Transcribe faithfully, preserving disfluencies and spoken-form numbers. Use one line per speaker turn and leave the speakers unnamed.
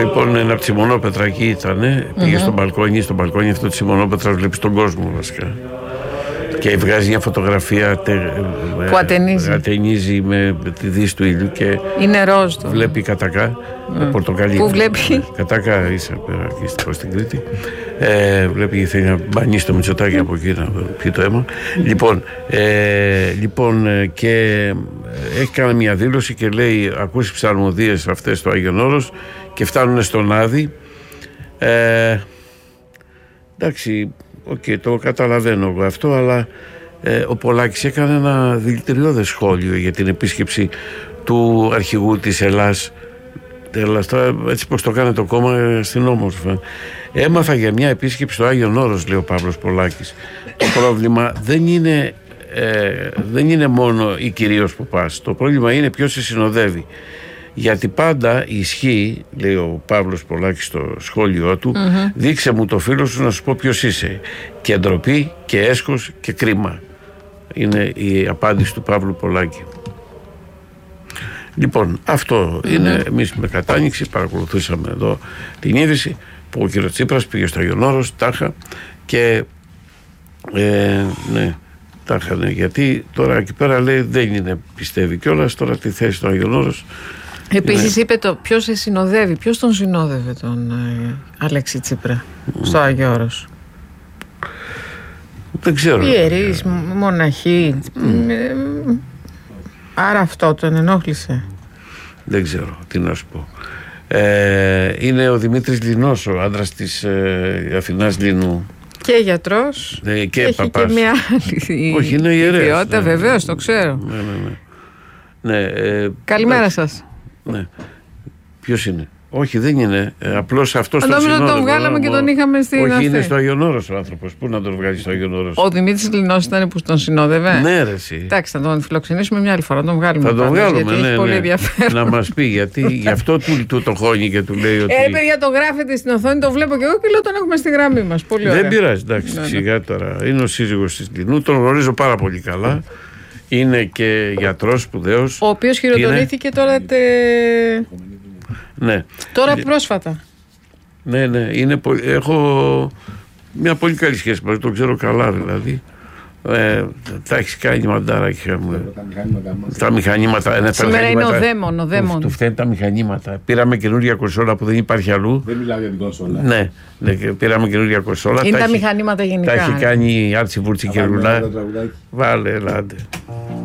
Λοιπόν, ένα τσιμονόπετρα εκεί ήταν. Πήγε mm-hmm. στο μπαλκόνι, στο μπαλκόνι αυτό το τσιμονόπετρα βλέπει τον κόσμο βασικά. Και βγάζει μια φωτογραφία τε,
που ατενίζει.
ατενίζει με τη δύση του ήλιου και
είναι ροζ το.
Βλέπει κατακά mm. πορτοκαλί.
Πού βλέπει?
Κατακά ίσα πέρα εκεί στην Κρήτη. Ε, βλέπει θέλει να μπανίσει το Μητσοτάκι από εκεί να πιει το αίμα. λοιπόν, ε, λοιπόν και έχει κάνει μια δήλωση και λέει ακούσει ψαλμοδίες αυτές στο Άγιον Όρος και φτάνουν στον Άδη. Ε, εντάξει, okay, το καταλαβαίνω εγώ αυτό, αλλά ε, ο Πολάκης έκανε ένα δηλητηριώδες σχόλιο για την επίσκεψη του αρχηγού της Ελλάς. Ελλάς τώρα, έτσι πως το κάνει το κόμμα στην όμορφα. Έμαθα για μια επίσκεψη στο Άγιον Όρος, λέει ο Παύλος Πολάκης. Το πρόβλημα δεν είναι, ε, δεν είναι μόνο ή κυρίως που πας. Το πρόβλημα είναι ποιος σε συνοδεύει. Γιατί πάντα ισχύει, λέει ο Παύλος Πολάκης στο σχόλιο του, mm-hmm. δείξε μου το φίλο σου να σου πω ποιος είσαι. Και ντροπή και έσχος και κρίμα. Είναι η απάντηση του Παύλου Πολάκη. Λοιπόν, αυτό mm-hmm. είναι. Εμείς με κατάνοιξη παρακολουθήσαμε εδώ την είδηση που ο κ. Τσίπρας πήγε στο Άγιον Όρος, τάχα, και ε, ναι, τάχα, ναι, γιατί τώρα εκεί πέρα λέει δεν είναι, πιστεύει κιόλας, τώρα τη θέση του Άγιον Όρος.
Επίσης είπε το ποιος σε συνοδεύει. Ποιος τον συνόδευε τον ε, Αλέξη Τσίπρα mm. στο Άγιο Όρος?
Δεν ξέρω.
Ιερείς, μοναχοί. Mm. Ε, άρα αυτό τον ενόχλησε.
Δεν ξέρω τι να σου πω. Ε, είναι ο Δημήτρης Λινός, ο άντρας της ε, Αθηνάς Λινού.
Και γιατρός.
Ε, και
έχει
παπάς.
Και μια άλλη.
Όχι, είναι ιερέας.
Ιδιότητα, ναι, βεβαίως, το ξέρω.
Ναι, ναι, ναι. Ναι, ε,
καλημέρα σας.
Ναι. Ποιος είναι? Όχι, δεν είναι. Ε, απλώς αυτός τον συνόδευε.
Νόμιζα τον βγάλαμε και τον είχαμε στην
Όχι,
αυτή.
Είναι στο Άγιον Όρος ο άνθρωπος. Πού να τον βγάλει στο Άγιον Όρος?
Ο Δημήτρης Λινός ήταν που τον συνόδευε.
Ναι, ρε εσύ.
Εντάξει, θα τον φιλοξενήσουμε μια άλλη φορά. Να τον βγάλουμε.
Θα τον
πάντως,
βγάλουμε,
γιατί
ναι,
έχει πολύ
ναι.
ενδιαφέρον.
Να μας πει γιατί. Γι' αυτό του, του το χώνει και του λέει ότι.
Ε, παιδιά, το γράφετε στην οθόνη, το βλέπω και εγώ και λέω τον έχουμε στη γραμμή μας. Πολύ ωραία.
Δεν πειράζει, εντάξει, ναι, σιγά ναι. Τώρα. Είναι ο σύζυγος της Λινού, τον γνωρίζω πάρα πολύ καλά. Είναι και γιατρός σπουδαίος.
Ο οποίος χειροτονήθηκε είναι... τώρα. Τε...
Ναι.
Τώρα πρόσφατα.
Ναι, ναι. Είναι πο... Έχω μια πολύ καλή σχέση μαζί, τον ξέρω καλά δηλαδή. Ε, τα έχει κάνει μαντάρα. Είχαμε... Τα μηχανήματα. Ναι,
σήμερα τα είναι ο δαίμον. Ο δαίμον.
Του φταίνουν τα μηχανήματα. Πήραμε καινούργια κονσόλα που δεν υπάρχει αλλού.
Δεν μιλάω για την κονσόλα.
Ναι, ναι, πήραμε καινούργια κονσόλα.
Είναι τα,
τα
μηχανήματα γενικά.
Τα έχει κάνει η Άρτσι Βούρτσι και Ρουλά. Βάλε, ελάτε.